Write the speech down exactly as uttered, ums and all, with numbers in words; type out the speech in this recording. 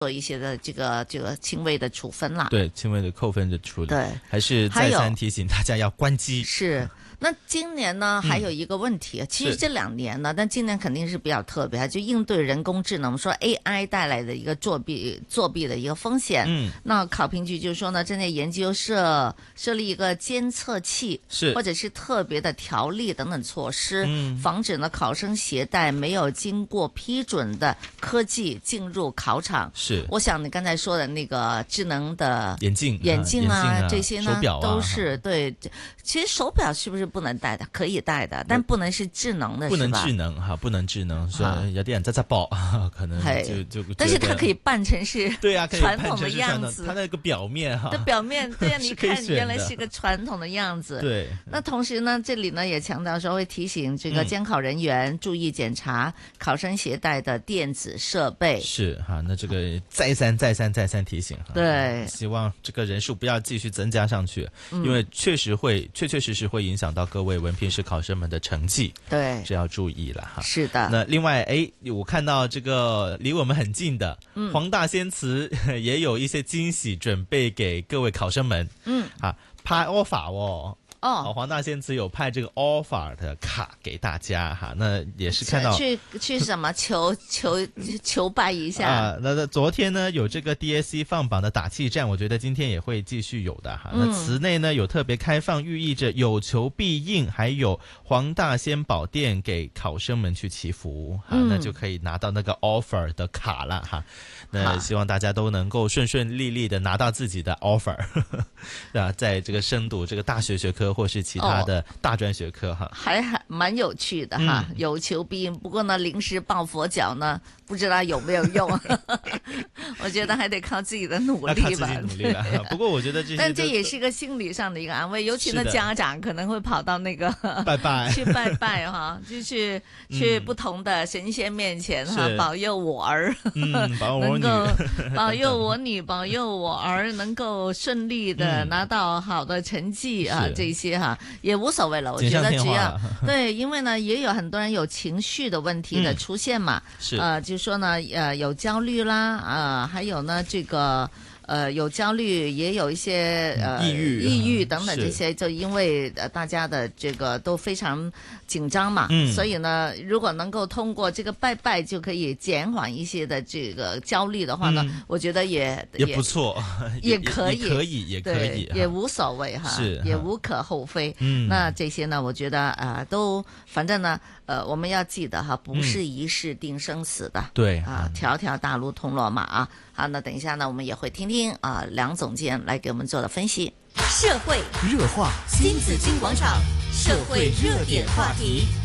做一些的这个这个轻微的处分啦。 对，轻微的扣分的处理。 对， 还是再三提醒大家要关机。 是。那今年呢还有一个问题、嗯、其实这两年呢，但今年肯定是比较特别，就应对人工智能，我们说 A I 带来的一个作弊作弊的一个风险。嗯，那考评局就说呢，正在研究设设立一个监测器，是或者是特别的条例等等措施，嗯，防止呢考生携带没有经过批准的科技进入考场。是，我想你刚才说的那个智能的眼镜、 眼镜啊， 啊这些呢、 手表啊、 都是对。其实手表是不是不能戴的？可以戴的，但不能是智能的， 不能是吧？ 智能哈，不能智能，说有啲人扎扎爆，可能就就。 但是它可以扮成是对啊， 传统的样子， 它那个表面哈， 的表面对啊，你看原来是个传统的样子。 对。 那同时呢，这里呢也强调说会提醒这个监考人员注意检查考生携带的电子设备。 是哈，那这个再三再三再三提醒哈。 对。 希望这个人数不要继续增加上去，嗯、因为确实会。确确实实会影响到各位文凭试考生们的成绩，对，这要注意了哈。 是的。那另外，哎，我看到这个离我们很近的、嗯、黄大仙祠也有一些惊喜准备给各位考生们，嗯，啊，派 offer 哦。哦，黄大仙祠有派这个 offer 的卡给大家哈，那也是看到去去什么求求求拜一下啊。那昨天呢有这个 D S C 放榜的打气战，我觉得今天也会继续有的哈。嗯、那祠内呢有特别开放，寓意着有求必应，还有黄大仙宝殿给考生们去祈福哈、嗯，那就可以拿到那个 offer 的卡了哈。那希望大家都能够顺顺利利的拿到自己的 offer， 啊，在这个深读这个大学学科或是其他的大专学科哈、哦， 还还蛮有趣的哈，嗯、有求必应。不过呢，临时抱佛脚呢，不知道有没有用。我觉得还得靠自己的努力吧。 靠自己努力了。不过我觉得这些， 但这也是个心理上的一个安慰，尤其呢家长可能会跑到那个拜拜去拜拜哈，就去去不同的神仙面前哈、嗯，保佑我儿， 嗯、保佑我女， 能够保佑我女，保佑我儿能够顺利的拿到好的成绩、嗯、啊，这些哈也无所谓了。我觉得只要对，因为呢也有很多人有情绪的问题的出现嘛，嗯、是呃，就说呢呃有焦虑啦啊、呃，还有呢这个。呃，有焦虑，也有一些呃抑郁、 抑郁等等这些，就因为呃大家的这个都非常紧张嘛，嗯，所以呢，如果能够通过这个拜拜就可以减缓一些的这个焦虑的话呢，嗯、我觉得也也不错， 也可以， 也可以，也可以， 也无所谓哈， 是也无可厚非。嗯，那这些呢，我觉得啊、呃，都反正呢，呃，我们要记得哈，不是一世定生死的， 对、 嗯、啊，条条大路通罗马啊。好，那等一下呢，我们也会听听啊梁总监来给我们做的分析。 社会热话，新紫金广场社会热点话题。